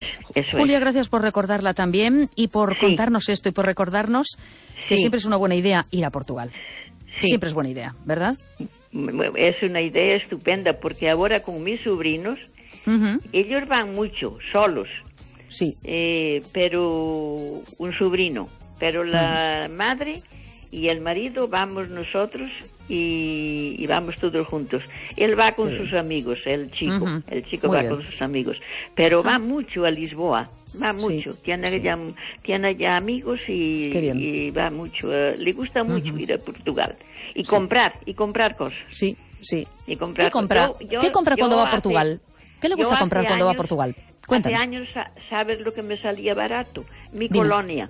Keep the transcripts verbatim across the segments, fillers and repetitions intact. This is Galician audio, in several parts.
Eso Julia, es. gracias por recordarla también y por Sí. contarnos esto y por recordarnos que Sí. siempre es una buena idea ir a Portugal. Sí. Siempre es buena idea, ¿verdad? Es una idea estupenda porque ahora con mis sobrinos, Uh-huh. ellos van mucho, solos, Sí. eh, pero un sobrino, pero la madre y el marido vamos nosotros y, y vamos todos juntos. Él va con sus amigos, el chico, Ujú. el chico Muy va bien. con sus amigos, pero va mucho a Lisboa, va mucho, Sí, tiene, sí. Ya, tiene ya amigos y, Qué bien. y va mucho, eh, le gusta mucho Ujú. ir a Portugal y comprar, y comprar cosas. Sí, sí. Y comprar ¿Qué compra, yo- yo- ¿Qué compra yo cuando va a hace- Portugal? ¿Qué le yo gusta hace comprar cuando va a años- Portugal? Hace Cuéntanos. años, sa- ¿sabes lo que me salía barato? Mi Dime. colonia.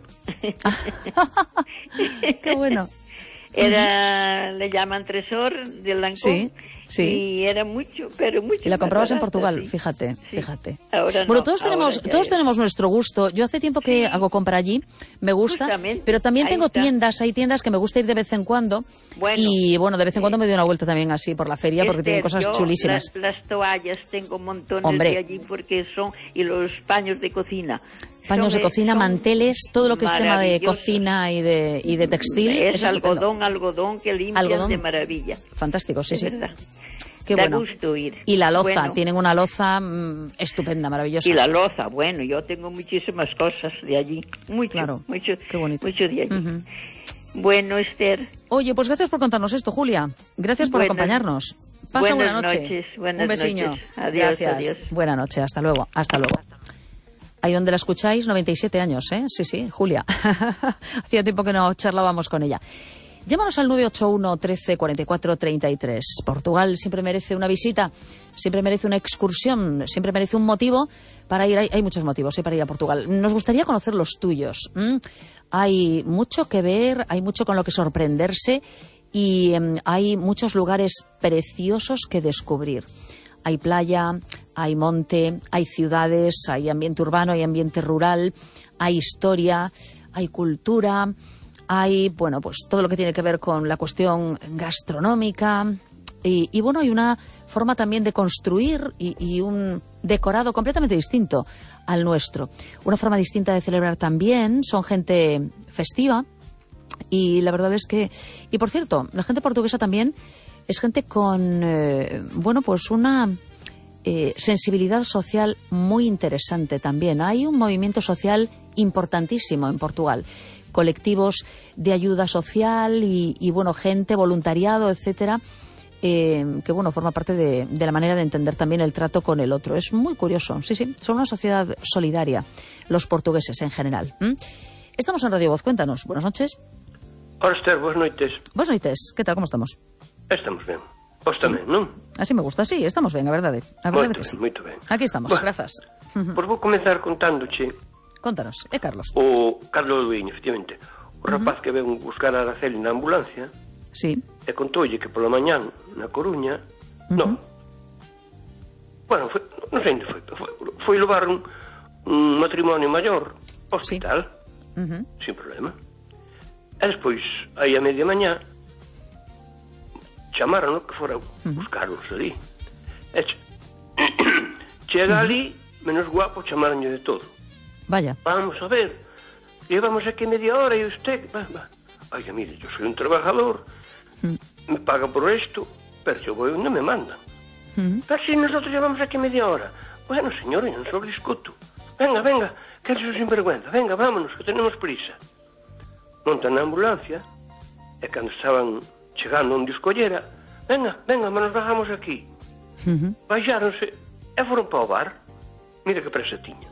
Qué bueno. Era, le llaman Tresor de Lancôme. Sí, sí. Y era mucho, pero mucho Y la más comprabas en barata, Portugal, sí. fíjate, Sí. fíjate. Ahora Bueno, no, todos ahora tenemos, ya todos es. tenemos nuestro gusto. Yo hace tiempo que Sí. hago compra allí, me gusta, Justamente, pero también ahí tengo está. tiendas, hay tiendas que me gusta ir de vez en cuando. Bueno, y bueno, de vez en cuando me doy una vuelta también así por la feria porque tienen Esther, cosas yo chulísimas. Las, las toallas tengo montones Hombre. de allí porque son, y los paños de cocina. Paños Son, de cocina, son manteles, todo lo que es tema de maravillosos. cocina y de, y de textil. Es eso estupendo. algodón, algodón que limpian Algodón. de maravilla. Fantástico, sí, De sí. verdad. Qué Da bueno. gusto ir. Y la loza, Bueno. tienen una loza mm, estupenda, maravillosa. Y la loza, bueno, yo tengo muchísimas cosas de allí. Mucho, Claro, mucho, qué bonito. mucho de allí. Ujú. Bueno, Esther, Oye, pues gracias por contarnos esto, Julia. Gracias por Buenas- acompañarnos. Pasa buenas buena noche. noches, buenas Un besiño. noches. Adiós, Gracias. adiós. Buena noche, hasta luego, hasta luego. Ahí donde la escucháis, noventa y siete años, ¿eh? Sí, sí, Julia. Hacía tiempo que no charlábamos con ella. Llámanos al nueve ocho uno, trece, cuarenta y cuatro, treinta y tres. Portugal siempre merece una visita, siempre merece una excursión, siempre merece un motivo para ir. Hay, hay muchos motivos ¿eh? para ir a Portugal. Nos gustaría conocer los tuyos. ¿m? Hay mucho que ver, hay mucho con lo que sorprenderse y em, hay muchos lugares preciosos que descubrir. Hay playa, hay monte, hay ciudades, hay ambiente urbano, hay ambiente rural, hay historia, hay cultura, hay, bueno, pues todo lo que tiene que ver con la cuestión gastronómica y, y bueno, hay una forma también de construir y, y un decorado completamente distinto al nuestro. Una forma distinta de celebrar también, son gente festiva y la verdad es que, y por cierto, la gente portuguesa también es gente con, eh, bueno, pues una eh, sensibilidad social muy interesante también. Hay un movimiento social importantísimo en Portugal. Colectivos de ayuda social y, y bueno, gente, voluntariado, etcétera, eh, que bueno, forma parte de, de la manera de entender también el trato con el otro. Es muy curioso. Sí, sí, son una sociedad solidaria, los portugueses en general. ¿Mm? Estamos en Radio Voz, cuéntanos. Buenas noches. Ora, Esther, boas noites. Buenas noches, ¿qué tal? ¿Cómo estamos? Estamos ben. Vos tamén, non? Así me gusta, sí, estamos bien, a verdade. A verdade Moito que ben, sí. moito ben. Aquí estamos, Bueno. grazas. Pois vou comenzar contándoche Contanos, é Carlos. o Carlos Luíño, efectivamente. O rapaz que ven buscar a Araceli na ambulancia Sí. e contoulle que pola mañán na Coruña, non. Bueno, foi, non sei onde foi, foi, foi levar un, un matrimonio maior ao hospital, Ujú. sin problema. E despois, aí a media mañá, chamaron que fora buscarnos ali. E che... chega ali, menos guapo, chamaronlle de todo. Vaya. Vamos a ver, llevamos aquí media hora y usted... Va, va. Oiga, mire, yo soy un trabajador, me paga por esto, pero yo voy donde me mandan. Pero si nosotros llevamos aquí media hora. Bueno, señor, yo no soy discuto. Venga, venga, que eso es sinvergüenza. Venga, vámonos, que tenemos prisa. Montan na ambulancia, e cando estaban chegando onde os collera, venga, venga, mas nos bajamos aquí. Ujú. Baixáronse e foron para o bar. Mira que presa tiña.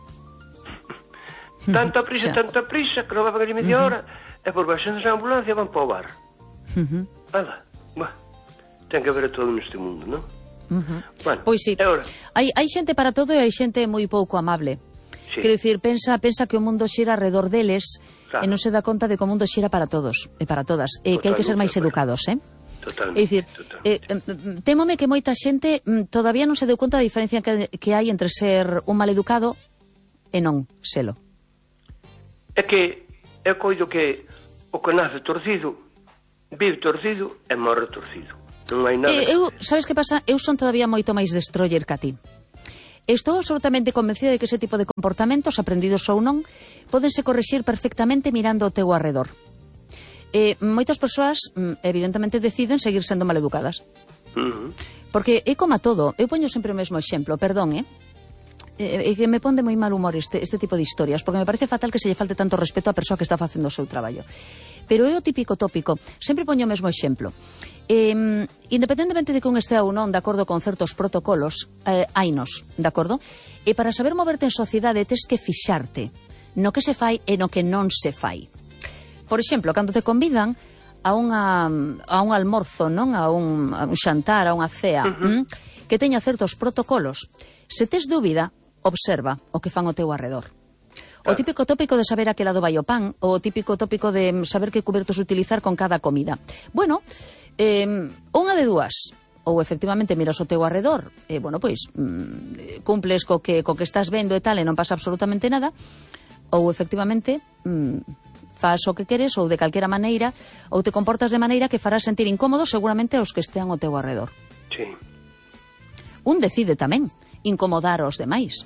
Tanta prisa, Xa. tanta prisa, que levaban ali media hora, e por baixando a ambulancia van para o bar. Ujú. Anda, va. Ten que haber todo neste mundo, non? Ujú. Bueno, Pois sí. e ora, Hai, hai xente para todo e hai xente moi pouco amable. sí, Quero dicir, pensa, pensa que o mundo xira alrededor deles Claro. e non se dá conta de que o mundo xira para todos e para todas. E que hai que ser máis Totalmente, educados, eh? totalmente. É dicir, eh, totalmente. eh, témome que moita xente mm, todavía non se deu conta da diferencia que, que hai entre ser un maleducado e non selo. É que é coido que o que nace torcido, vive torcido e morre torcido. Non hai nada. Eh, eu, sabes que pasa? Eu son todavía moito máis destroyer que a ti. Estou absolutamente convencida de que ese tipo de comportamentos, aprendidos ou non, podense corrixir perfectamente mirando ao teu arredor. Eh, moitas persoas, evidentemente, deciden seguir sendo maleducadas. Uh-huh. Porque é como a todo. Eu poño sempre o mesmo exemplo, perdón, eh? E que me pon de moi mal humor este, este tipo de historias, porque me parece fatal que se lle falte tanto respeto á persoa que está facendo o seu traballo. Pero é o típico tópico, sempre poño o mesmo exemplo. Eh, independentemente de que un estea ou non de acordo con certos protocolos, eh, hainos, de acordo? E para saber moverte en sociedade tes que fixarte no que se fai e no que non se fai. Por exemplo, cando te convidan a, unha, a un almorzo, non? A un, a un xantar, a unha cea, uh-huh. ¿m? Que teña certos protocolos, se tes dúbida, observa o que fan ao teu arredor. O típico tópico de saber a que lado vai o pan, o típico tópico de saber que cubertos utilizar con cada comida. Bueno, eh, unha de dúas, ou efectivamente miras o teu arredor, e, bueno, pois, mm, cumples co que, co que estás vendo e tal, e non pasa absolutamente nada, ou efectivamente, mm, faz o que queres, ou de calquera maneira, ou te comportas de maneira que farás sentir incómodo seguramente aos que estean ao teu arredor. Sí. Un decide tamén incomodar aos demais.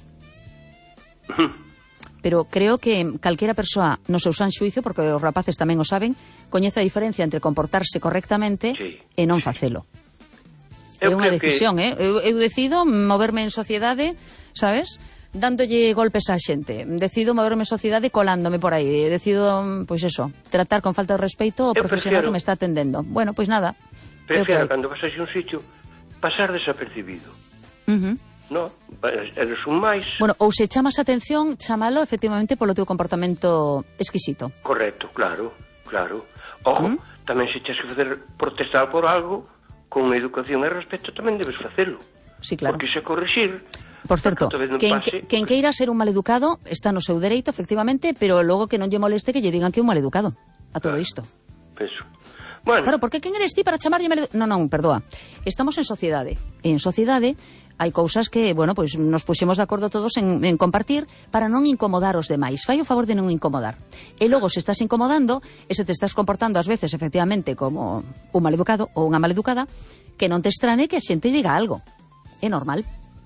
Pero creo que calquera persoa no seu san xuizo, porque os rapaces tamén o saben, coñece a diferencia entre comportarse correctamente sí, e non facelo. É unha decisión, que... eh? Eu, eu decido moverme en sociedade, sabes? Dándolle golpes á xente. Decido moverme en sociedade colándome por aí. Decido, pois eso, tratar con falta de respeito o eu profesional prefiero... que me está atendendo. Bueno, pois nada. Prefiero, cando vas a un sitio, pasar desapercibido. Uh-huh. No, eres un máis. Bueno, ou se chamas atención, chámalo efectivamente polo teu comportamento exquisito. Correcto, claro, claro. Ojo, ¿Mm? Tamén se tens que facer protestar por algo, con educación e respeto tamén debes facelo. Sí, claro. Porque se corrixir. Por certo, quen, pase... quen queira ser un maleducado está no seu dereito, efectivamente, pero logo que non lle moleste que lle digan que é un maleducado a todo isto. Eso. Bueno. Claro, porque quen eres ti para chamarlle maleducado? Non, non, perdoa. Estamos en sociedade. E en sociedade hai cousas que, bueno, pois nos puxemos de acordo todos en, en compartir para non incomodar os demais. Fai o favor de non incomodar. E logo, se estás incomodando, e se te estás comportando ás veces, efectivamente, como un maleducado ou unha maleducada, que non te estrane que a xente diga algo. É normal.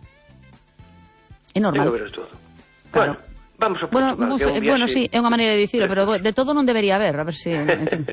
É normal. Tengo veres todo. Claro. Bueno, vamos a Portugal. Bueno, buf, viaxe... bueno, sí, é unha maneira de dicir, pero de todo non debería haber, a ver se... En fin.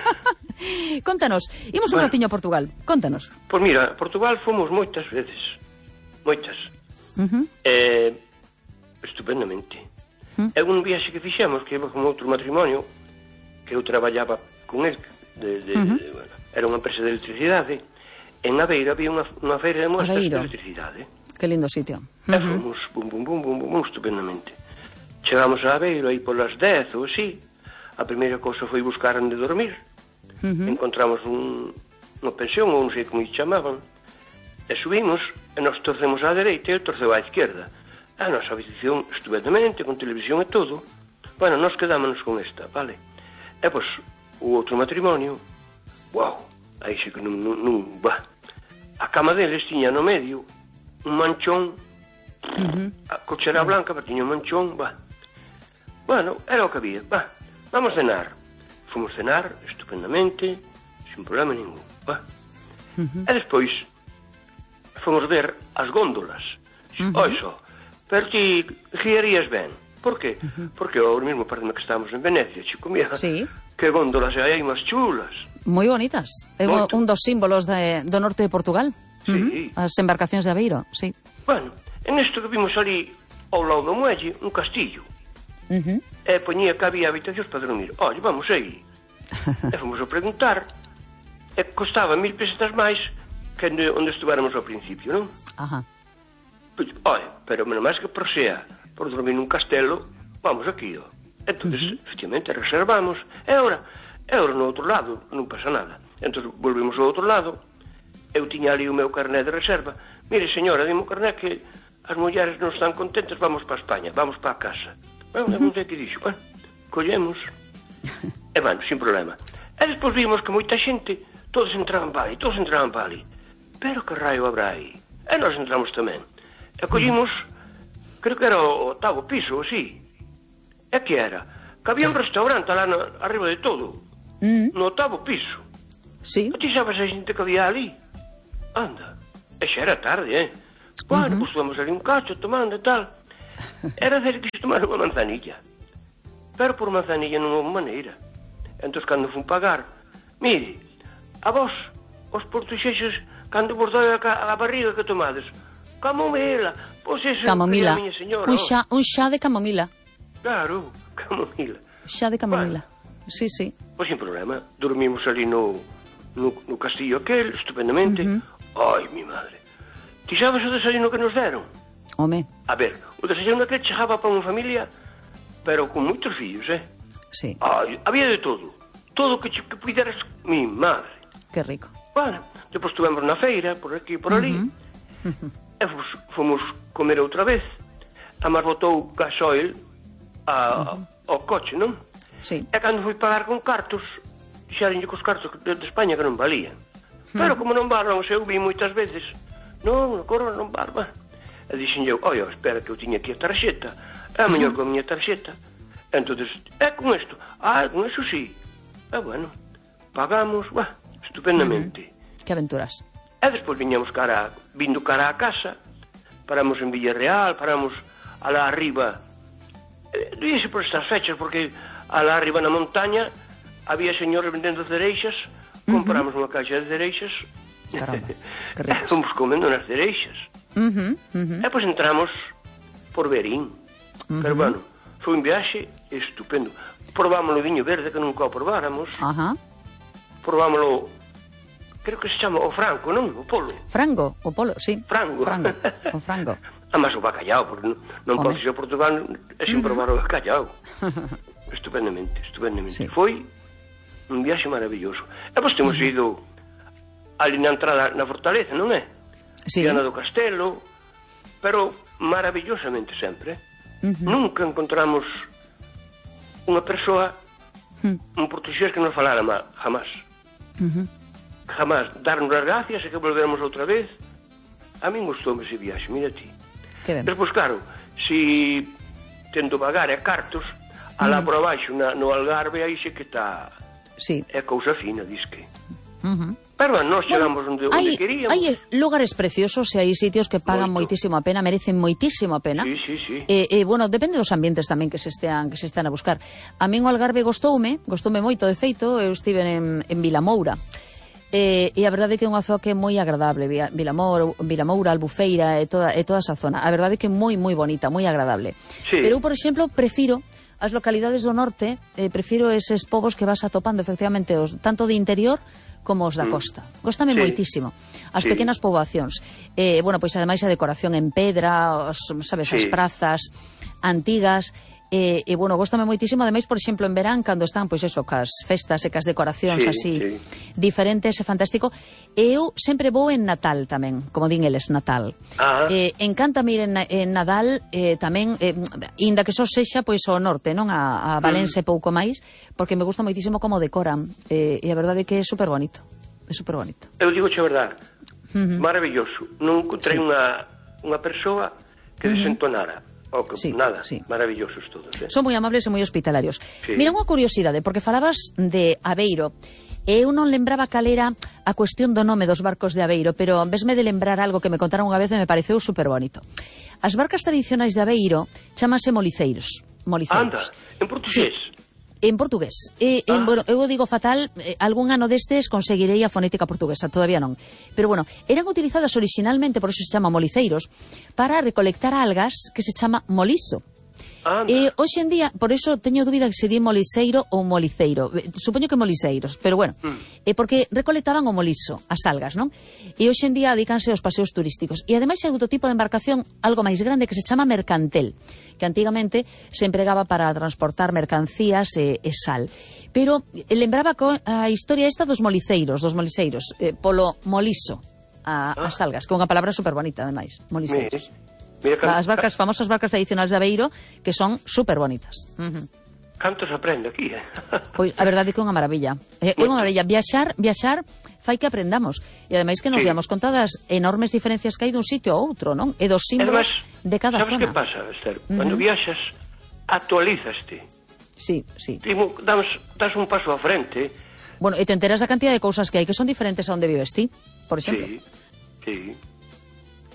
Contanos, imos un bueno, ratiño a Portugal. Contanos. Pois mira, Portugal fomos moitas veces. Moitas. Uh-huh. Eh, estupendamente. Uh-huh. É un viaxe que fixemos, que iba con outro matrimonio, que eu traballaba con el, de, de, uh-huh. de, bueno, era unha empresa de electricidade. En Aveiro había unha, unha feira de mostras de electricidade. Que lindo sitio. Uh-huh. E fomos, bum, bum, bum, bum, bum, estupendamente. Chegamos a Aveiro aí polas dez ou así. A primeira cousa foi buscar onde dormir. Uh-huh. Encontramos un, unha pensión, ou non sei como se chamaban. E subimos, e nos torcemos á dereita e eu torceu á izquierda. A nosa habitación estupendamente, con televisión e todo. Bueno, nos quedámonos con esta, vale? E, pois, o outro matrimonio, wow, aí xe que non, non, non, bah. A cama deles tiña no medio un manchón, uh-huh. a cochera blanca, pero tiña un manchón, bah. Bueno, era o que había, bah, vamos cenar. Fomos cenar estupendamente, sin problema ningún, bah. Uh-huh. E despois fomos ver as góndolas. Uh-huh. Oi só, pero ti guiarías ben. Por qué? Uh-huh. Porque ao mesmo parece que estamos en Venecia, chico, mira, sí. Que góndolas hai máis chulas. Moi bonitas. É un dos símbolos de, do norte de Portugal. Sí. Uh-huh. As embarcacións de Aveiro, sí. Bueno, en isto que vimos ali ao lado do muelle, un castillo. Uh-huh. E poñía que había habitacións para dormir. Olha, vamos aí. E fomos a preguntar. E costaba mil pesetas máis que onde estuvéramos ao principio, non? Ajá. Pues, oye, pero menos máis que por sea, por dormir nun castelo, vamos aquí, ó. Entón, uh-huh. efectivamente, reservamos. E agora, e agora no outro lado, non pasa nada. Entón, volvimos ao outro lado. Eu tiña ali o meu carné de reserva. Mire, señora, dime o carné que as mulleres non están contentas, vamos para España, vamos para a casa. Bueno, uh-huh. non sei que dixo. Bueno, collemos. E, bueno, sin problema. E despois vimos que moita xente, todos entraban para ali, todos entraban para ali. Pero que raio habrá aí? E nós entramos tamén. E collimos, creo que era o octavo piso, ou así. E que era? Que había un restaurante lá no, arriba de todo. Mm. No octavo piso. Sí. E ti sabes a xente que había ali? Anda. E xa era tarde, eh? Bueno, uh-huh. Pois vamos ali un cacho tomando e tal. Era de que quis tomar unha manzanilla. Pero por manzanilla non houve maneira. Entón, cando fun pagar, mire, a vos, os portuxeses, cando vos doi a, a barriga que tomades, camomila, pois eso camomila. É a miña señora. Un xa, un xa de camomila. Claro, camomila. Xa de camomila. Bueno, sí, sí. Pois sin problema, dormimos ali no, no, no castillo aquel, estupendamente. Uh-huh. Ai, mi madre. Ti sabes o desayuno que nos deron? Home. A ver, o desayuno aquel chegaba para unha familia, pero con moitos fillos, eh? Sí. Ai, había de todo. Todo que, que puderas, mi madre. Que rico. Bueno, depois estuvemos na feira, por aquí e por ali. Uh-huh. Uh-huh. E fomos, fomos comer outra vez. A mar botou gasoil a, uh-huh. ao coche, non? Sí. E cando fui pagar con cartos, dixeronlle cos cartos de, de España que non valían. Pero como non valan, eu vi moitas veces. Non, a corona non barba. E dixen eu, oi, espera que eu tiña aquí a tarxeta. É mellor con a miña tarxeta. Entonces, é con isto. Ah, con eso sí. E bueno, pagamos, bah, estupendamente. Uh-huh. Que aventuras. E despois viñamos cara, vindo cara a casa, paramos en Villarreal, paramos alá arriba. Eh, Díase por estas fechas, porque alá arriba na montaña había señores vendendo cereixas. Compramos uh-huh. unha caixa de cereixas. Caramba, que ricos. E fomos comendo nas cereixas. Uh-huh, uh-huh. E pois entramos por Berín. Uh-huh. Pero bueno, foi un viaxe estupendo. Probámoslo viño verde, que nunca o probáramos. Ajá. Uh-huh. Probámoslo, creo que se chama o franco, non? O polo. Frango, o polo, sí. Frango. Frango, o frango. Además o bacallao, porque non, non podes ir a Portugal e sin uh-huh. probar o bacallao. Estupendamente, estupendamente. Sí. Foi un viaxe maravilloso. E pois temos uh-huh. ido ali na entrada na fortaleza, non é? Sí. Diana do Castelo, pero maravillosamente sempre. Uh-huh. Nunca encontramos unha persoa, uh-huh. un portugués que non falara mal, jamás. Uh-huh. Jamás. Darnos as gracias e que volveremos outra vez. A min gustoume ese viaxe, mira ti. Que ben. Despois, claro, si tendo vagar e cartos, alá uh-huh. por abaixo, na, no Algarve, aí xe que está... Sí. É cousa fina, disque. Uh-huh. Pero bueno, nós chegamos bueno, onde, onde hai, queríamos. Hai lugares preciosos e hai sitios que pagan Moito. moitísimo a pena, merecen moitísimo a pena. Sí, sí, sí. E, eh, bueno, depende dos ambientes tamén que se estean que se están a buscar. A min o Algarve gostoume, gostoume moito, de feito, eu estive en, en Vilamoura. E, e a verdade é que é unha zona que é moi agradable, Vilamoura, Vilamoura, Albufeira e toda, e toda esa zona. A verdade é que é moi, moi bonita, moi agradable. Sí. Pero eu, por exemplo, prefiro as localidades do norte, eh, prefiro eses povos que vas atopando efectivamente os, tanto de interior como os da costa. Góstame sí. moitísimo. As sí. pequenas poboacións. Eh, bueno, pois ademais a decoración en pedra, os, sabes, sí. as prazas antigas. E, e bueno, góstame moitísimo, ademais, por exemplo, en verán, cando están, pois eso, cas festas e cas decoracións sí, así sí. diferentes, é fantástico. E eu sempre vou en Natal tamén, como din eles, Natal. Ah. Eh, encántame ir en, en Nadal eh, tamén, eh, inda que só sexa pois ao norte, non a, a Valense mm. pouco máis, porque me gusta moitísimo como decoran. Eh, e a verdade é que é super bonito. É super bonito. Eu digo a verdade, uh-huh. maravilloso. Non encontrei sí. unha, unha persoa que uh-huh. desentonara. Oh, que, sí, nada, sí. maravillosos todos, eh? Son moi amables e moi hospitalarios. Sí. Mira, unha curiosidade, porque falabas de Aveiro. Eu non lembraba cal era a cuestión do nome dos barcos de Aveiro, pero en vez de lembrar algo que me contaron unha vez e me pareceu super bonito. As barcas tradicionais de Aveiro chamase moliceiros. Moliceiros. Anda, en portugués. Sí. En portugués. E, ah. en, bueno, eu digo fatal, eh, algún ano destes conseguirei a fonética portuguesa, todavía non. Pero bueno, eran utilizadas originalmente, por eso se chama moliceiros, para recolectar algas que se chama moliso. E hoxe en día, por eso teño dúbida que se di moliseiro ou moliceiro. Supoño que moliseiros, pero bueno, mm. é porque recolectaban o moliso, as algas, non? E hoxe en día adícanse aos paseos turísticos. E ademais hai outro tipo de embarcación algo máis grande que se chama mercantel, que antigamente se empregaba para transportar mercancías e, e sal. Pero lembraba con a historia esta dos moliceiros, dos moliseiros, eh, polo moliso, a, ah. as algas, que é unha palabra super bonita, ademais, moliseiros. Mira, As barcas, famosas barcas tradicionais de Aveiro, que son super bonitas. Uh-huh. Canto se aprende aquí, eh? Pois a verdade é que é unha maravilla. É unha maravilla. Viaxar, viaxar fai que aprendamos. E ademais que nos sí. diamos conta das enormes diferencias que hai dun sitio a outro, non? E dos símbolos además, de cada sabes zona. Sabes que pasa, Esther? Cando uh-huh. viaxas, actualízaste. Sí, sí. Timo, das, das un paso a frente. Bueno, e te enteras da cantidad de cousas que hai que son diferentes a onde vives ti, por exemplo. Sí, sí.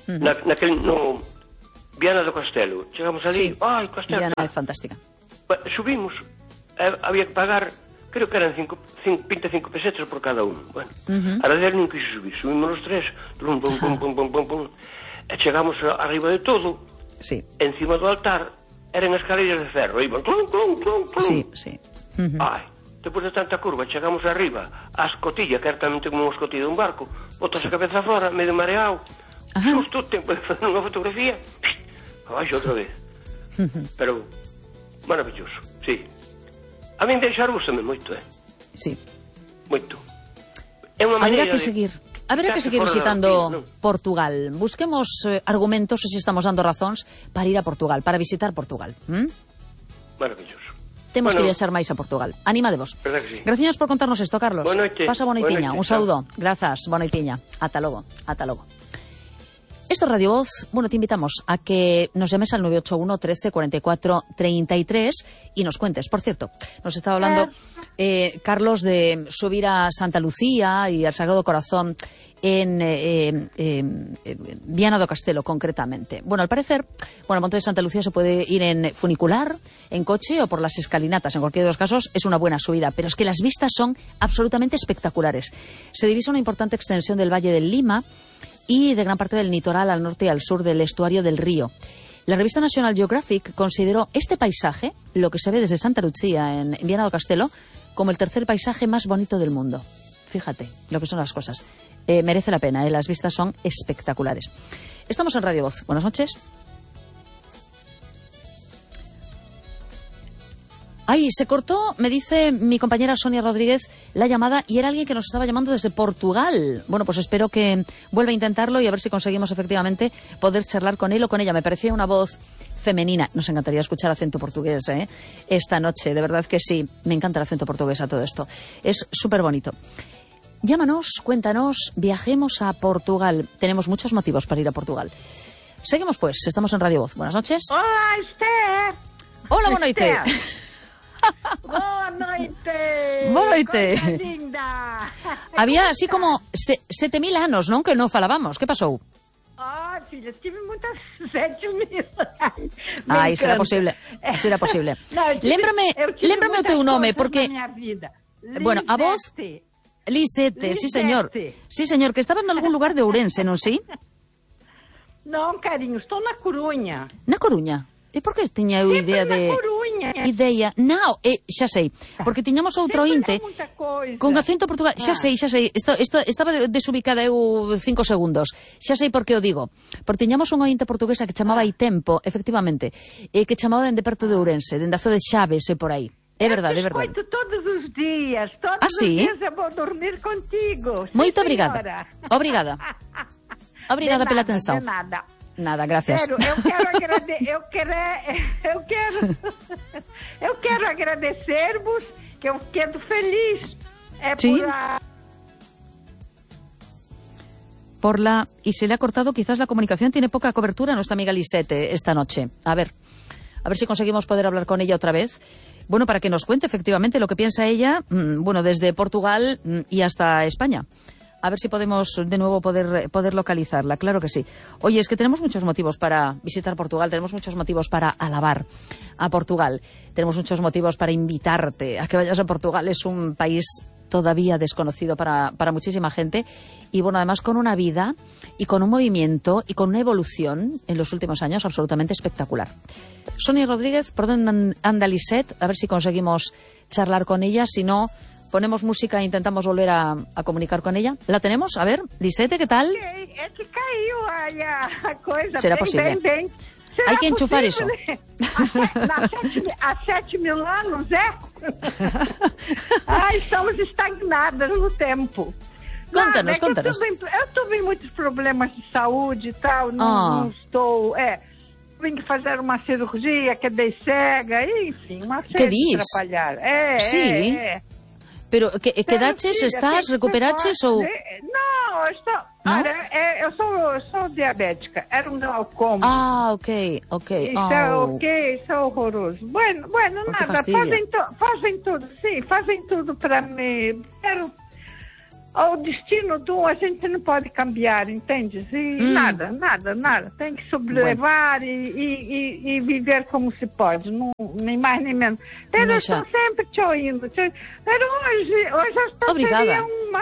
Uh-huh. Na, naquel, no Viana do Castelo. Chegamos ali, sí. ai, Castelo. Viana é fantástica. Subimos, eh, había que pagar, creo que eran cinco, cinco, veinticinco pesetas por cada uno. Bueno, uh-huh. A la de él non quiso subir, subimos los tres, pum, pum, pum, pum, pum, pum, pum, e chegamos arriba de todo, sí. Encima do altar, eran escaleras de ferro, iban, clum, clum, clum, clum. Sí, sí. Uh-huh. Ai, depois de tanta curva, chegamos arriba, a escotilla, que era tamén como unha escotilla de un barco, botas sí. A cabeza fora, medio mareado, justo o tempo de fazer unha fotografía, abaixo outra vez. Uh-huh. Pero, maravilloso, sí. A min deixar gustame moito, eh? Sí. Moito. É unha maneira Habrá que de... seguir. Habrá que seguir visitando rutina, ¿no? Portugal. Busquemos eh, argumentos, o si estamos dando razóns, para ir a Portugal, para visitar Portugal. ¿Mm? Maravilloso. Temos bueno, que viaxar máis a Portugal. Animadevos. Verdad que sí. Gracias por contarnos isto, Carlos. Boa noite. Pasa boa noitiña. Un saúdo. Grazas, boa noitiña. Ata logo. Ata logo. Esto es Radio Voz. Bueno, te invitamos a que nos llames al nueve ocho uno, trece, cuarenta y cuatro, treinta y tres y nos cuentes. Por cierto, nos estaba hablando eh, Carlos de subir a Santa Lucía y al Sagrado Corazón en eh, eh, eh, Viana do Castelo, concretamente. Bueno, al parecer, bueno, al Monte de Santa Lucía se puede ir en funicular, en coche o por las escalinatas. En cualquiera de los casos es una buena subida, pero es que las vistas son absolutamente espectaculares. Se divisa una importante extensión del Valle del Lima y de gran parte del litoral al norte y al sur del estuario del río. La revista National Geographic consideró este paisaje, lo que se ve desde Santa Lucía en Viana do Castelo, como el tercer paisaje más bonito del mundo. Fíjate lo que son las cosas. Eh, merece la pena, eh, las vistas son espectaculares. Estamos en Radio Voz. Buenas noches. Ay, se cortó, me dice mi compañera Sonia Rodríguez, la llamada, y era alguien que nos estaba llamando desde Portugal. Bueno, pues espero que vuelva a intentarlo y a ver si conseguimos efectivamente poder charlar con él o con ella. Me parecía una voz femenina. Nos encantaría escuchar acento portugués, ¿eh? Esta noche, de verdad que sí. Me encanta el acento portugués a todo esto. Es súper bonito. Llámanos, cuéntanos, viajemos a Portugal. Tenemos muchos motivos para ir a Portugal. Seguimos pues, estamos en Radio Voz. Buenas noches. Hola, Esther. Hola, boa noite. Boa noite. Boa noite. Coisa linda. Había así como se, sete mil anos, non? Que non falábamos. Que pasou? Ah, filha, tive muitas sete mil. Ai, será posible. Será posible. No, tive, lémbrame, lémbrame o teu nome, porque... Bueno, a voz... Lisete, sí, señor. Sí, señor, que estaba en algún lugar de Ourense, non sí? Non, cariño, estou na Coruña. Na Coruña? E por que tiña eu idea de... Ideia... Non, eh, xa sei, porque tiñamos outro ointe con acento portugués. Xa sei, xa sei, esto, esto, estaba desubicada eu cinco segundos. Xa sei por que o digo. Porque tiñamos un ointe portuguesa que chamaba aí tempo, efectivamente, eh, que chamaba dende perto de Ourense, dende a zona de Chaves e por aí. É verdade, é verdade. Eu te escoito todos os días, todos ah, sí? os días eu vou dormir contigo. Moito obrigada. Obrigada. Obrigada pela atenção. De nada. Nada, gracias. Pero eu quero agradecer, eu quero, eu quero, eu quero agradecer-vos, que eu quedo feliz. É ¿Sí? por la... por la... Y se le ha cortado quizás la comunicación, tiene poca cobertura nuestra amiga Lisette esta noche. A ver, a ver si conseguimos poder hablar con ella otra vez. Bueno, para que nos cuente efectivamente lo que piensa ella, bueno, desde Portugal y hasta España. A ver si podemos de nuevo poder, poder localizarla, claro que sí. Oye, es que tenemos muchos motivos para visitar Portugal, tenemos muchos motivos para alabar a Portugal, tenemos muchos motivos para invitarte a que vayas a Portugal. Es un país todavía desconocido para, para muchísima gente y, bueno, además con una vida y con un movimiento y con una evolución en los últimos años absolutamente espectacular. Sonia Rodríguez, ¿por dónde anda Lisette? A ver si conseguimos charlar con ella, si no... Ponemos música e intentamos volver a, a comunicar con ella. ¿La tenemos? A ver, Lisette, ¿qué tal? É que caiu a, a coisa. Será bem, posible. Bem, bem. Será Hay que enchufar eso. Há sete mil anos, é? Ai, estamos estagnadas no tempo. Conta-nos, Nada, é conta-nos. Eu estou em muitos problemas de saúde e tal, não, Ah. não estou... É, vim fazer uma cirurgia, quedei cega, enfim, uma série de atrapalhar. É, Sí. é, é. Pero, que, quedaches, filha, estás, tem que recuperaches ser ou... forte. Não, eu estou... Não? Olha, é, eu, sou, eu sou diabética, era um glaucoma. Ah, ok, ok. Isso é Oh. ok, isso é horroroso. Bueno, bueno, Oh, que nada, fastidio. fazem, to, fazem tudo, sim, fazem tudo para mim. Quero, o destino de um a gente não pode cambiar, entende? E hum. nada, nada, nada. Tem que sobrelevar bueno. e, e, e viver como se pode, não, nem mais nem menos. Mas eu estou sempre te ouvindo. Mas hoje, hoje eu estou seria uma...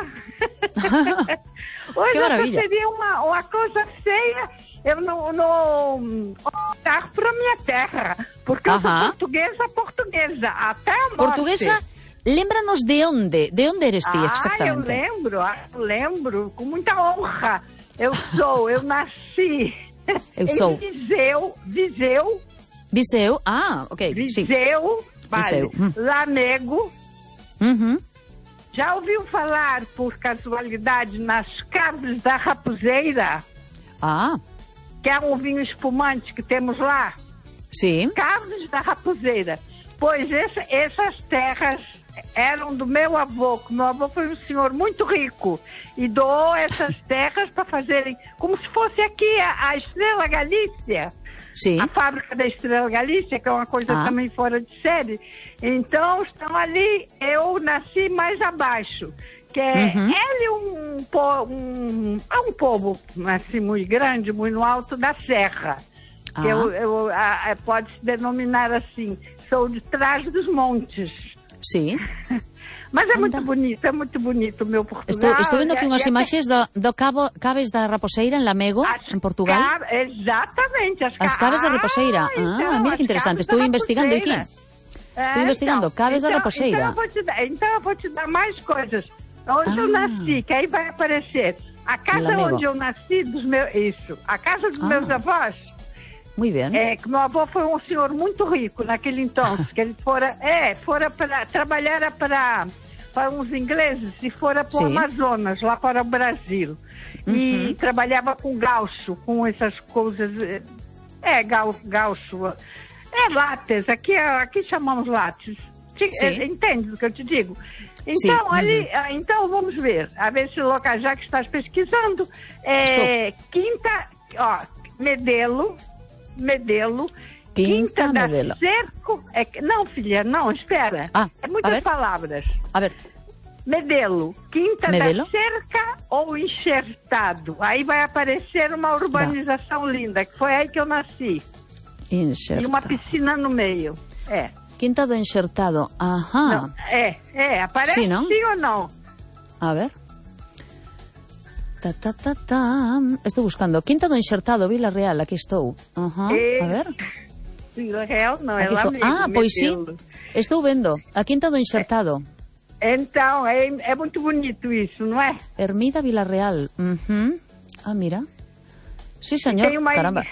hoje eu seria uma, uma coisa feia. Eu não, não olhar para a minha terra, porque uh-huh. eu sou portuguesa, portuguesa, até a morte. Portuguesa? Lembra-nos de onde? De onde eres ti, exactamente? Ah, eu lembro, eu lembro, com muita honra. Eu sou, eu nasci eu sou. em Viseu, Viseu. Viseu, ah, ok. Viseu, vale. Viseu. Hum. Lamego. Uhum. Já ouviu falar, por casualidade, nas Caves da Raposeira? Ah. Que é um vinho espumante que temos lá? Sim. Caves da Raposeira. Pois esse, essas terras eram do meu avô, que meu avô foi um senhor muito rico e doou essas terras para fazerem, como se fosse aqui a, a Estrela Galícia, Sim. a fábrica da Estrela Galícia, que é uma coisa ah. também fora de série. Então estão ali, eu nasci mais abaixo, que é uhum. ele um, um, é um povo assim, muito grande, muito no alto da serra. Ah. Que eu, eu, a, a, pode se denominar assim, sou de trás dos montes. Sim. Mas é Anda. muito bonito, é muito bonito o meu Portugal. Estou, estou vendo aqui umas imagens do, do cabo, Caves da Raposeira, em Lamego, as em Portugal. Ca... Exatamente. As, as Caves ah, da Raposeira. Ah, então, mira que interessante. Estou investigando aqui. É, Estou investigando, então, Caves então, da Raposeira. Então eu, vou te dar, então eu vou te dar mais coisas. Onde ah. eu nasci, que aí vai aparecer. A casa onde eu nasci, dos meus, isso, a casa dos ah. meus avós. Muito bem. É, que meu avô foi um senhor muito rico naquele então, que ele fora, é, fora para trabalhar para para uns ingleses e fora para o Amazonas, lá para o Brasil. Uhum. E trabalhava com gaucho, com essas coisas, é, gau, gaucho, é látex, aqui, aqui chamamos látex. Entende o que eu te digo? Então, Sim. ali, uhum. então vamos ver, a ver se o local, já que estás pesquisando, é, Quinta, ó, Medelo, Medelo, Quinta, Quinta da Medelo. Cerco, é, não filha, não, espera, ah, é muitas palavras. A ver. Medelo, Quinta Medelo? da Cerca ou Enxertado, aí vai aparecer uma urbanização da. linda, que foi aí que eu nasci. Enxertado. E uma piscina no meio, é. Quinta do Enxertado, ajá. Não, é, é, aparece sim, não? sim ou não? A ver. Ta, ta, ta, ta. Estou buscando. Quinta do Enxertado, Vila Real, aquí estou. Ajá, a ver. Vila Real não, é lá mesmo. Ah, pois sim, estou vendo. A Quinta do Enxertado. É, então, é, é muito bonito isso, não é? Ermida Vila Real. Uhum. Ah, mira. Sí, senhor, uma... caramba.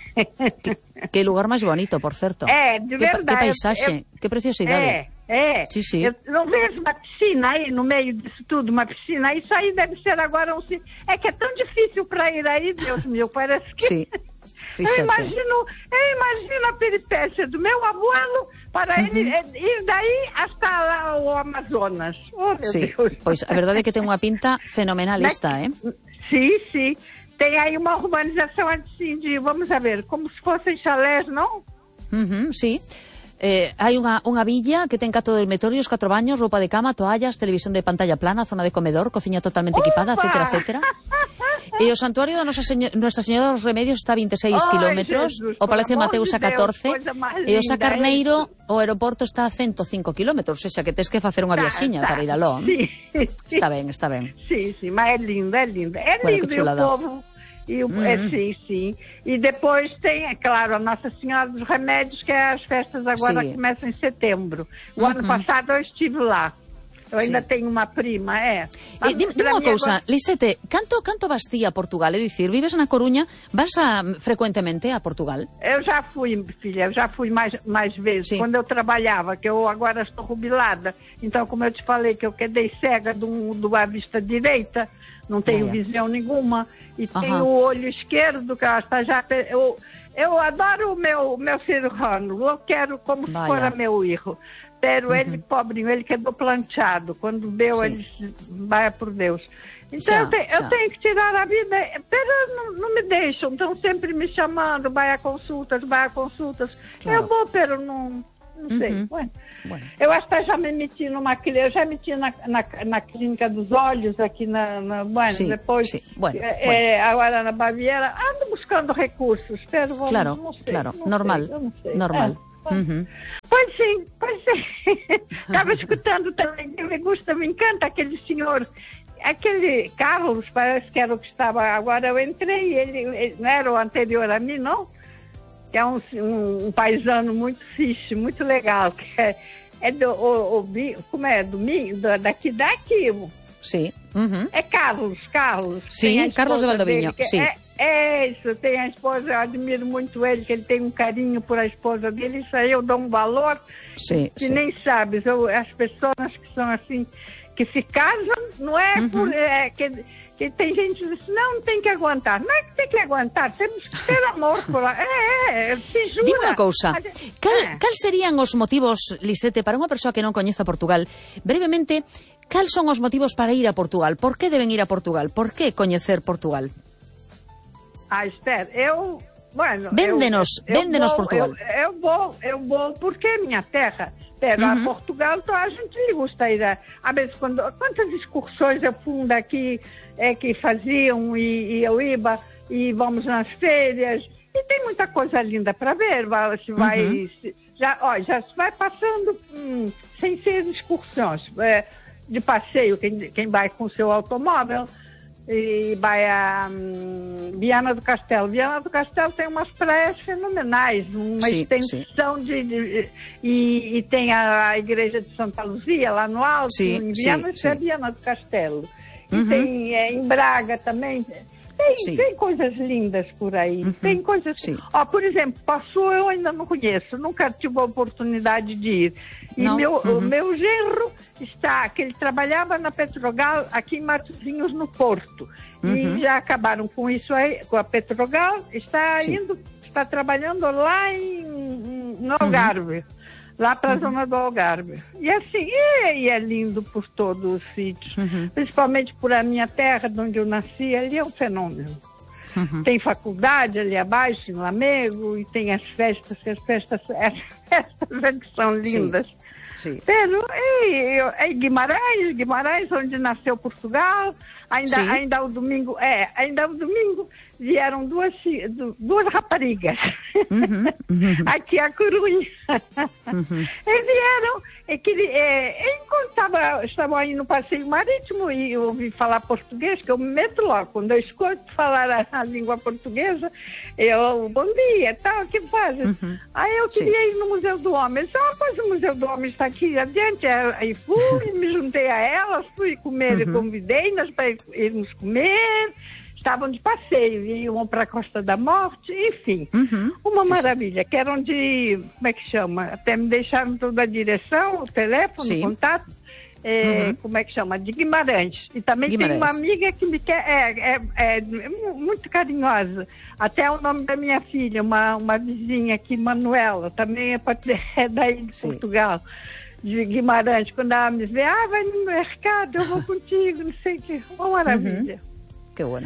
que, que lugar mais bonito, por certo. É, de que, verdade. Que paisagem, eu, que preciosidade. É, é. Sim, sim. Eu não vejo uma piscina aí no meio disso tudo, uma piscina. Isso aí deve ser agora um... É que é tão difícil para ir aí, Deus meu, parece que... Sim. Eu imagino, eu imagino a peripécia do meu abuelo para uhum. ele ir daí até lá o Amazonas. Oh, meu sí. Deus. Pois a verdade é que tem uma pinta fenomenalista, Na... eh? Sim, sim. Tem aí uma urbanização assim de, vamos ver, como se fossem chalés, não? Uhum, sí. Eh, hai unha, unha villa que ten catro dormitorios, catro baños, roupa de cama, toallas, televisión de pantalla plana, zona de comedor, cociña totalmente equipada, Opa! etcétera, etcétera. E o santuario da Nosa Señor, Nuestra Señora dos Remedios está a veintiséis kilómetros, o Palacio de Mateus a catorce, e o Sa Carneiro, o aeroporto está a ciento cinco kilómetros, ou sea que tes que facer unha viaxiña para ir aló. Sí. Está ben, está ben. Sí, sí, mas é lindo, é lindo. É bueno, lindo, e o povo... E o, uhum. é, sim, sim. E depois tem, é claro, a Nossa Senhora dos Remédios, que é as festas agora que começam em setembro. O uhum. ano passado eu estive lá. Eu ainda sim. tenho uma prima, é. Eh, Dime unha cousa, agora... Lisete, canto, canto vas ti a Portugal? É dicir, vives na Coruña, vas a, frecuentemente a Portugal? Eu já fui, filha, eu já fui mais, mais vezes. Sim. Quando eu trabalhava, que eu agora estou jubilada. Então, como eu te falei, que eu quedei cega do, do à vista direita, não tenho é. visão nenhuma. E uhum. tenho o olho esquerdo, que está já... Eu, eu adoro o meu, meu cirurgião, eu quero como se fosse meu filho. Pero uhum. ele, pobrinho, ele quedou planchado. Quando deu, Sim. ele disse, vai por Deus. Então já, eu, te, eu tenho que tirar a vida, pero não, não me deixam, estão sempre me chamando, vai a consultas, vai a consultas. Claro. Eu vou, pero não, não sei. Uhum. Bueno. Bueno. Eu até já me meti numa clínica, eu já me meti na, na, na clínica dos olhos aqui na, na bueno, sí, depois, sí. Bueno, é, bueno. agora na Baviera, ando buscando recursos, pero vamos, Claro, não sei, claro, não normal, sei, eu não sei. normal. É. Uhum. Pois sim, pois sim. Estava escutando também, que me gusta, me encanta aquele senhor, aquele Carlos, parece que era o que estava, agora eu entrei, ele, ele não era o anterior a mim, não? Que é um, um, um paisano muito fixe, muito legal, que é, é do, o, o, como é, do, do, daqui, daqui. Sim. Uhum. É Carlos, Carlos. Sim, Carlos de Valdovinho, dele, sim. É, é isso, tem a esposa, eu admiro muito ele, que ele tem um carinho por a esposa dele, isso aí eu dou um valor Sim, que sim. nem sabes, eu, as pessoas que são assim, que se casam, não é Uhum. por... É, que, que tem gente que diz, não, não tem que aguentar. Não é que tem que aguentar, temos que ter amor por lá. É, é, se jura. Dime unha cousa, cal, É. cal serían os motivos, Lisete, para unha persoa que non coñeza Portugal? Brevemente, cal son os motivos para ir a Portugal? Por que deben ir a Portugal? Por que coñecer Portugal? Ah, espera, eu... Bueno, Véndenos, eu, eu véndenos vou, Portugal. Eu, eu vou, eu vou porque é minha terra. Pero Uhum. a Portugal, então, a gente lhe gusta ir a... a vezes, quando, quantas excursões eu fui daqui é, que faziam e, e eu ia e vamos nas férias. E tem muita coisa linda para ver. Vai, se vai, Uhum. se, já, ó, já se vai passando hum, sem ser excursões. É, de passeio, quem, quem vai com seu automóvel... E vai a um, Viana do Castelo. Viana do Castelo tem umas praias fenomenais, uma Sim, extensão sim. de... de e, e tem a, a igreja de Santa Luzia lá no alto, Sim, em Viana, sim, isso é sim. Viana do Castelo. Uhum. E tem é, em Braga também. Tem, Sim. tem coisas lindas por aí. Uhum. Tem coisas... Sim. Ó, por exemplo, Passos eu ainda não conheço, nunca tive a oportunidade de ir. E Não. meu, Uhum. o meu genro está, que ele trabalhava na Petrogal aqui em Matosinhos, no Porto. Uhum. E já acabaram com isso aí, com a Petrogal, está Sim. indo, está trabalhando lá em, em- no Algarve, lá para a zona do Algarve. E assim, e, e é lindo por todos os sítios, Uhum. principalmente por a minha terra, de onde eu nasci, ali é um fenômeno. Uhum. Tem faculdade ali abaixo, em Lamego, e tem as festas, que as festas, as festas é que são lindas. Sim. Pero, e, e Guimarães, Guimarães, onde nasceu Portugal, ainda, Sim. ainda ao domingo, é, ainda ao domingo vieram duas, fi- du- duas raparigas, Uhum. Uhum. aqui a Corunha. Uhum. E vieram, e que, é, enquanto estava, estavam aí no passeio marítimo e eu ouvi falar português, que eu me meto logo, quando eu escuto falar a, a língua portuguesa, eu, bom dia, tal, o que fazes? Uhum. Aí eu queria ir no Museu do Homem. Eu disse, ah, mas o Museu do Homem está aqui adiante. Aí fui, me juntei a elas, fui comer, Uhum. convidei-nas para irmos comer. Estavam de passeio, iam para a Costa da Morte, enfim. Uhum. Uma maravilha, que eram de, como é que chama? Até me deixaram toda a direção, o telefone, Sim. o contato. É, Uhum. como é que chama? De Guimarães. E também Guimarães. tem uma amiga que me quer, é, é, é muito carinhosa. Até o nome da minha filha, uma, uma vizinha aqui, Manuela, também é, pra- é daí de Sim. Portugal, de Guimarães. Quando ela me vê, ah, vai no mercado, eu vou contigo, não sei o que. Uma maravilha. Que bueno.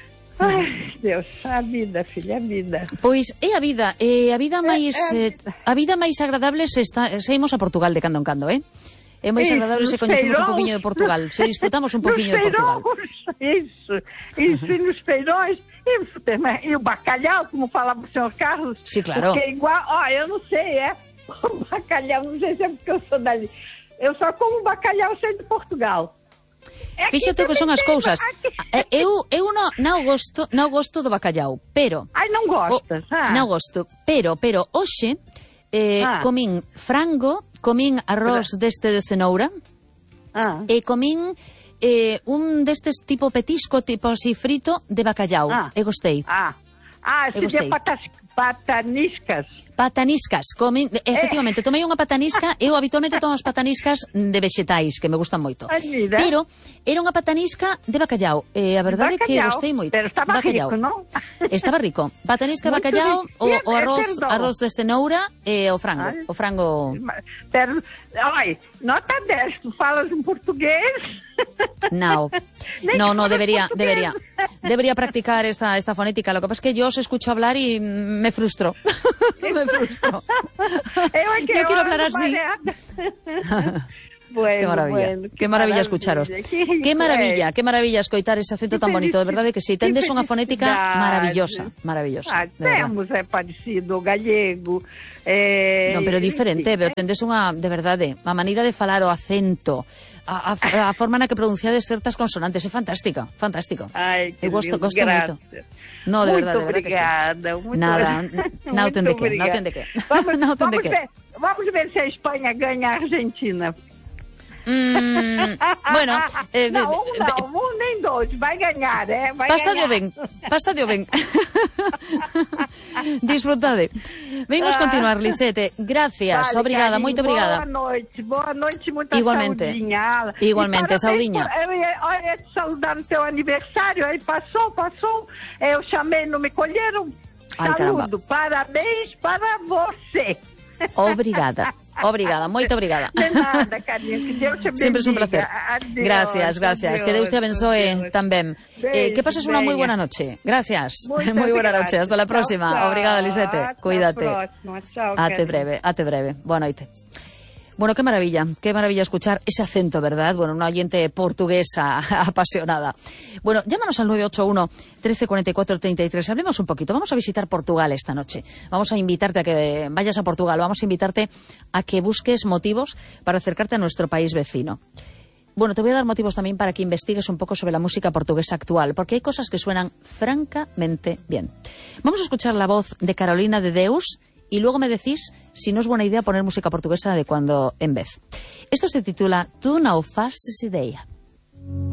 Ai, Deus, a vida, filha, a vida. Pois é a vida, é a vida máis é a eh, a vida máis agradable se está se imos a Portugal de cando en cando, eh? É máis Isso, agradable se nos coñecemos un feirões. poquinho de Portugal, se disfrutamos un poquinho Nos de Portugal. feirões, Isso, isso, e nos feirões, e, no supermer- e o bacalhau, como falava o senhor Carlos. Sim, claro. Porque é igual, ó, eu não sei, é, o bacalhau, não sei se é porque eu sou dali. Eu só como bacalhau sendo de Portugal. É que Fíxate o que também son as tem- cousas. aqui- Eh, Eu eu non non gosto, non gosto do bacallau, pero Ai, não o, gostas, ah. non gosto, pero pero hoxe eh, Ah. comín frango, comín arroz deste de cenoura Ah. e comín eh, un destes tipo petisco, tipo así frito de bacallau. Ah. E gostei. Ah, ah, Eu seria gostei. patas, pataniscas. Pataniscas, comi, efectivamente, tomei unha patanisca, eu habitualmente tomo as pataniscas de vexetais, que me gustan moito. Ai, mira. Pero era unha patanisca de bacallau, e a verdade é que Bacalhau, gostei moito. pero estaba Bacallau. rico, non? Estaba rico. Patanisca, Muito bacallau, rico. o, E, o eh, arroz, perdón. arroz de cenoura e o frango. Ai. O frango, Pero, ai, nota dez, tu falas um português. no. Nem No, que no, fuera debería, portugués. debería. Debería practicar esta, esta fonética. Lo que pasa es que yo os escucho hablar y me me frustró. me frustró. Eu, Yo quiero hablar así. Bueno, qué maravilla, bueno, qué, qué maravilla escucharos. Qué, qué maravilla, qué maravilla escoitar ese acento tan bonito, de verdade que sí. Tendes unha fonética maravillosa, maravillosa. Ah, temos, é parecido, o gallego. É... Non, pero diferente, pero tendes unha, de verdade, a maneira de falar, o acento, a, a, a forma na que pronunciades certas consonantes, é fantástica, fantástico. Ai, que eu gosto, lindo, gosto gracias. moito. No, de muito verdade, de verdade obrigada, que sí. Muito Nada, non ten de que, non ten de que. Vamos, non ten de vamos, que. ver, vamos ver se a Espanha ganha a Argentina. Mm, bueno, eh, não, um não, um nem dois, vai ganhar, é? Vai Pasadio ganhar. ben, pasadio ben. Disfrutade. Vimos continuar, Lisette. Gracias, Vale, obrigada, carinho, moito obrigada. Boa noite, boa noite, muita Igualmente. saudinha. Igualmente, E parabéns saudinha. por- eu ia- Olha, te saudar no teu aniversário, aí passou, passou, eu chamei, não me colheram. Ai, Saludo, parabéns para você. Obrigada. Obrigada, moito obrigada. De nada, carinho, que Deus te bendiga. Siempre es un placer. Adiós, Gracias, gracias. adiós, Que Deus te abençoe adiós. tamén. Eh, que pases unha moi Beijo, buena noche. Gracias. Muchas Moi buena noche. gracias. Hasta la próxima. Chao, chao. Obrigada, Lisette. Hasta Cuídate. la próxima. Chao, Ate cariño. breve, ate breve. Boa noite. Bueno, qué maravilla, qué maravilla escuchar ese acento, ¿verdad? Bueno, una oyente portuguesa apasionada. Bueno, llámanos al nueve ocho uno, trece cuarenta y cuatro, treinta y tres. Hablemos un poquito. Vamos a visitar Portugal esta noche. Vamos a invitarte a que vayas a Portugal. Vamos a invitarte a que busques motivos para acercarte a nuestro país vecino. Bueno, te voy a dar motivos también para que investigues un poco sobre la música portuguesa actual, porque hay cosas que suenan francamente bien. Vamos a escuchar la voz de Carolina de Deus y luego me decís si no es buena idea poner música portuguesa de cuando en vez. Esto se titula Tu não fazes ideia.